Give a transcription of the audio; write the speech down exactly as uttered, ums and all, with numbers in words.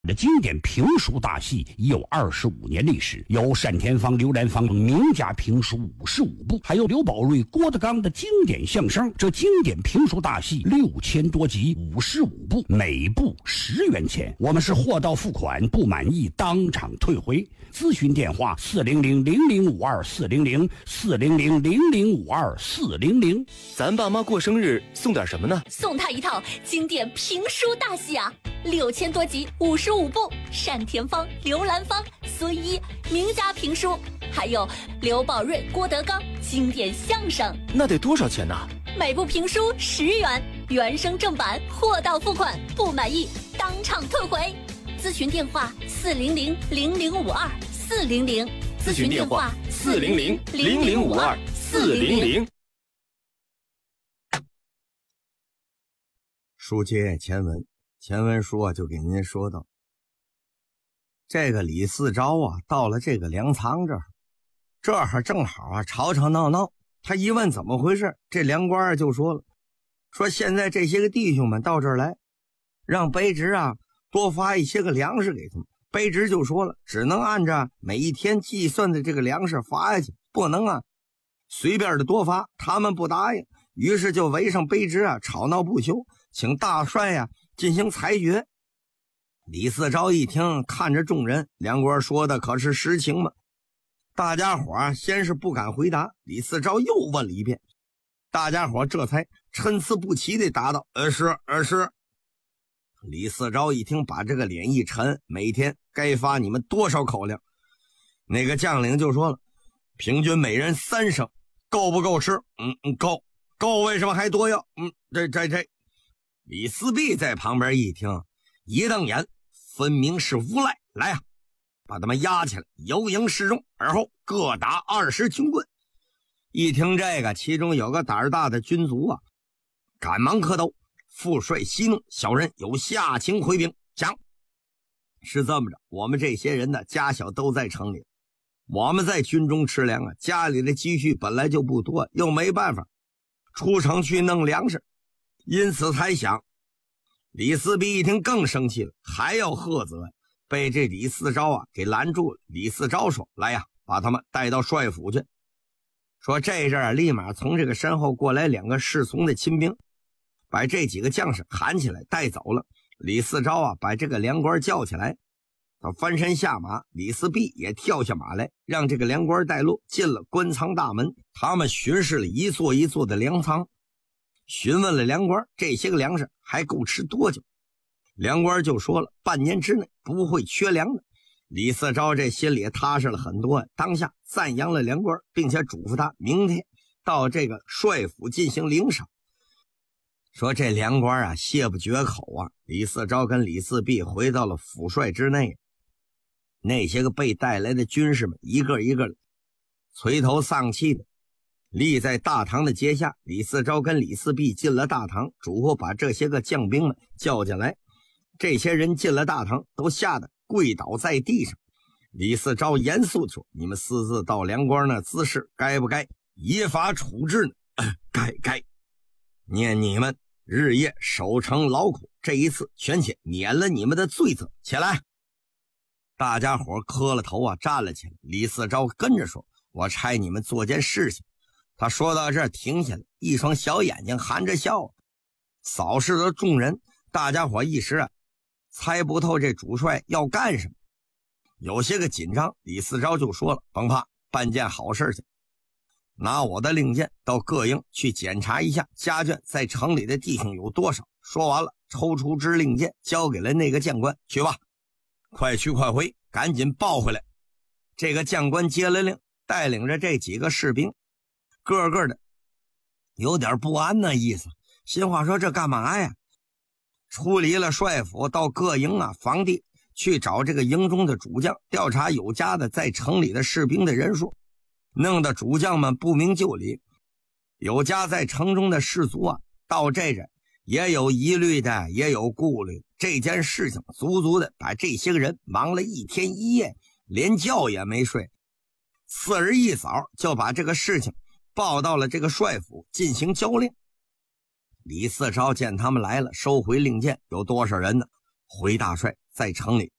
的经典评书大戏已有二十五年历史，有单田芳、刘兰芳名家评书五十五部，还有刘宝瑞、郭德纲的经典相声。这经典评书大戏六千多集，五十五部，每部十元钱。我们是货到付款，不满意当场退回。咨询电话：四零零零零五二四零零四零零零零五二四零零。 咱爸妈过生日送点什么呢？ 送他一套经典评书大戏啊！六千多集，五十五部，单田芳、刘兰芳、孙一名家评书，还有刘宝瑞、郭德纲经典相声。 那得多少钱呢？ 每部评书十元，原声正版，货到付款，不满意当场退回。咨询电话：四零零零零五二四零零。 咨询电话：四零零零零五二四零零。 书接前文。前文书啊，就给您说到，这个李四招啊，到了这个粮仓这儿，这儿正好啊，吵吵闹闹。他一问怎么回事，这粮官就说了，说现在这些个弟兄们到这儿来，让卑职啊多发一些个粮食给他们。卑职就说了，只能按照每一天计算的这个粮食发下去，不能啊随便的多发。他们不答应，于是就围上卑职啊，吵闹不休，请大帅呀、啊进行裁决。李四招一听，看着众人，梁官说的可是实情吗？大家伙儿先是不敢回答，李四招又问了一遍，大家伙儿这才参差不齐地答道：“呃是，呃是。”李四招一听，把这个脸一沉，每天该发你们多少口粮？那个将领就说了：“平均每人三升，够不够吃？”“嗯嗯，够。”“够为什么还多要？”“嗯，这这这。”李四弼在旁边一听，一瞪眼，分明是无赖。来呀、啊，把他们押起来，有营示众，而后各打二十军棍。一听这个，其中有个胆儿大的军卒啊，赶忙磕头：“副帅息怒，小人有下情回禀。讲是这么着，我们这些人呢，家小都在城里，我们在军中吃粮啊，家里的积蓄本来就不多，又没办法出城去弄粮食。因此才想。”李四弼一听更生气了，还要喝责，被这李四招啊给拦住了。李四招说：“来呀，把他们带到帅府去。”说这阵儿立马从这个身后过来两个侍从的亲兵，把这几个将士喊起来带走了。李四招啊把这个粮官叫起来，他翻身下马，李四弼也跳下马来，让这个粮官带路进了官仓大门。他们巡视了一座一座的粮仓，询问了粮官这些个粮食还够吃多久。粮官就说了，半年之内不会缺粮的。李四招这心里踏实了很多，当下赞扬了粮官，并且嘱咐他明天到这个帅府进行领赏。说这粮官啊谢不绝口啊。李四招跟李四弼回到了府帅之内，那些个被带来的军士们一个一个垂头丧气的立在大堂的阶下。李四招跟李四弼进了大堂，嘱咐把这些个将兵们叫进来。这些人进了大堂，都吓得跪倒在地上。李四招严肃地说：“你们私自到粮官那滋事，该不该依法处置呢？”“该该。念你们日夜守城劳苦，这一次全且免了你们的罪责。起来！”大家伙磕了头啊，站了起来。李四招跟着说：“我差你们做件事情。”他说到这儿停下来，一双小眼睛含着笑，扫视着众人。大家伙一时啊猜不透这主帅要干什么，有些个紧张。李四招就说了：“甭怕，办件好事去。拿我的令箭到各营去检查一下家眷在城里的弟兄有多少。”说完了，抽出支令箭交给了那个将官：“去吧，快去快回，赶紧报回来。”这个将官接了令，带领着这几个士兵个个的有点不安的意思，心话说这干嘛呀？出离了帅府，到各营啊房地去找这个营中的主将，调查有家的在城里的士兵的人数，弄得主将们不明就里。有家在城中的士卒啊，到这阵也有疑虑的，也有顾虑。这件事情足足的把这些个人忙了一天一夜，连觉也没睡。次日一早就把这个事情报到了这个帅府进行交令。李四招见他们来了，收回令箭。有多少人呢？回大帅， 在城里